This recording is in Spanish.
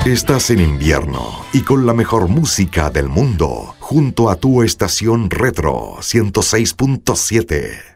Estás en invierno y con la mejor música del mundo, junto a tu estación Retro 106.7.